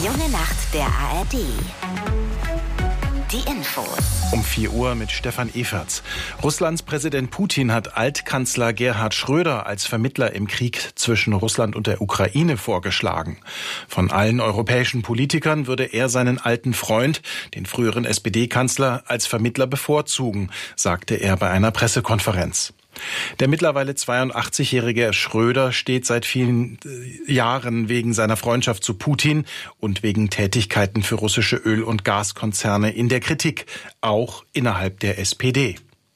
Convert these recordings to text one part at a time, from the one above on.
junge Nacht der ARD. Die Infos. Um 4 Uhr mit Stefan Everts. Russlands Präsident Putin hat Altkanzler Gerhard Schröder als Vermittler im Krieg zwischen Russland und der Ukraine vorgeschlagen. Von allen europäischen Politikern würde er seinen alten Freund, den früheren SPD-Kanzler, als Vermittler bevorzugen, sagte er bei einer Pressekonferenz. Der mittlerweile 82-jährige Schröder steht seit vielen Jahren wegen seiner Freundschaft zu Putin und wegen Tätigkeiten für russische Öl- und Gaskonzerne in der Kritik, auch innerhalb der SPD.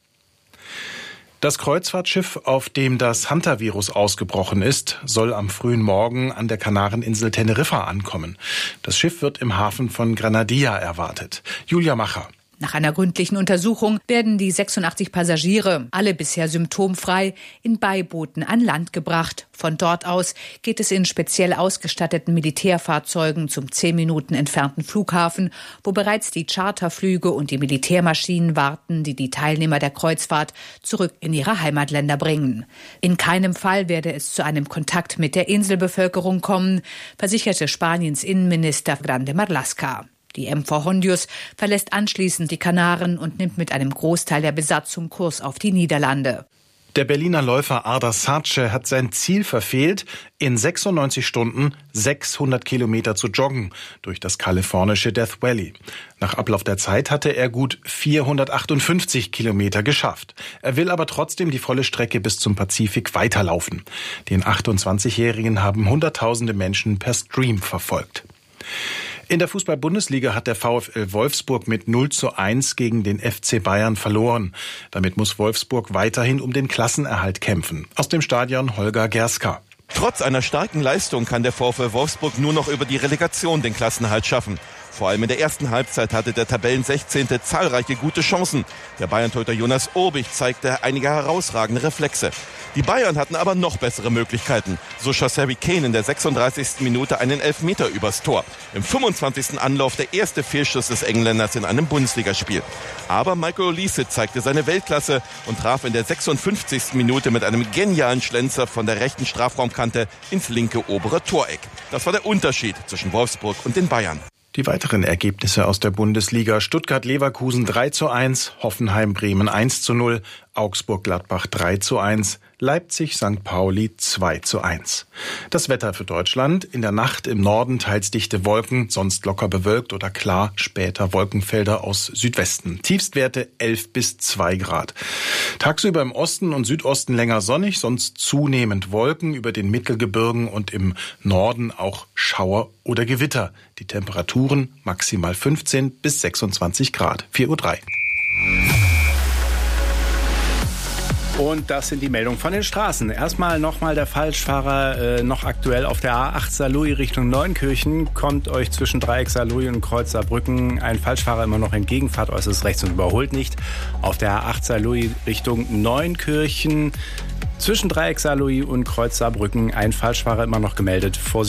Das Kreuzfahrtschiff, auf dem das Hantavirus ausgebrochen ist, soll am frühen Morgen an der Kanareninsel Teneriffa ankommen. Das Schiff wird im Hafen von Granadilla erwartet. Julia Macher. Nach einer gründlichen Untersuchung werden die 86 Passagiere, alle bisher symptomfrei, in Beibooten an Land gebracht. Von dort aus geht es in speziell ausgestatteten Militärfahrzeugen zum 10 Minuten entfernten Flughafen, wo bereits die Charterflüge und die Militärmaschinen warten, die die Teilnehmer der Kreuzfahrt zurück in ihre Heimatländer bringen. In keinem Fall werde es zu einem Kontakt mit der Inselbevölkerung kommen, versicherte Spaniens Innenminister Grande Marlaska. Die MV Hondius verlässt anschließend die Kanaren und nimmt mit einem Großteil der Besatzung Kurs auf die Niederlande. Der Berliner Läufer Ardar Sace hat sein Ziel verfehlt, in 96 Stunden 600 Kilometer zu joggen durch das kalifornische Death Valley. Nach Ablauf der Zeit hatte er gut 458 Kilometer geschafft. Er will aber trotzdem die volle Strecke bis zum Pazifik weiterlaufen. Den 28-Jährigen haben Hunderttausende Menschen per Stream verfolgt. In der Fußball-Bundesliga hat der VfL Wolfsburg mit 0:1 gegen den FC Bayern verloren. Damit muss Wolfsburg weiterhin um den Klassenerhalt kämpfen. Aus dem Stadion Holger Gerska. Trotz einer starken Leistung kann der VfL Wolfsburg nur noch über die Relegation den Klassenerhalt schaffen. Vor allem in der ersten Halbzeit hatte der Tabellen-16. zahlreiche gute Chancen. Der Bayern-Torhüter Jonas Urbich zeigte einige herausragende Reflexe. Die Bayern hatten aber noch bessere Möglichkeiten. So schoss Harry Kane in der 36. Minute einen Elfmeter übers Tor. Im 25. Anlauf der erste Fehlschuss des Engländers in einem Bundesligaspiel. Aber Michael Olise zeigte seine Weltklasse und traf in der 56. Minute mit einem genialen Schlenzer von der rechten Strafraumkante ins linke obere Toreck. Das war der Unterschied zwischen Wolfsburg und den Bayern. Die weiteren Ergebnisse aus der Bundesliga: Stuttgart-Leverkusen 3:1, Hoffenheim-Bremen 1:0, Augsburg-Gladbach 3:1, Leipzig-St. Pauli 2:1. Das Wetter für Deutschland: in der Nacht im Norden teils dichte Wolken, sonst locker bewölkt oder klar, später Wolkenfelder aus Südwesten. Tiefstwerte 11 bis 2 Grad. Tagsüber im Osten und Südosten länger sonnig, sonst zunehmend Wolken, über den Mittelgebirgen und im Norden auch Schauer oder Gewitter. Die Temperaturen maximal 15 bis 26 Grad. 4:03 Uhr. Und das sind die Meldungen von den Straßen. Erstmal nochmal der Falschfahrer noch aktuell auf der A8 Saarlouis Richtung Neunkirchen. Kommt euch zwischen Dreieck Saarlouis und Kreuz Saarbrücken ein Falschfahrer immer noch entgegen, fahrt äußerst rechts und überholt nicht. Auf der A8 Saarlouis Richtung Neunkirchen zwischen Dreieck Saarlouis und Kreuz Saarbrücken ein Falschfahrer immer noch gemeldet. Vorsicht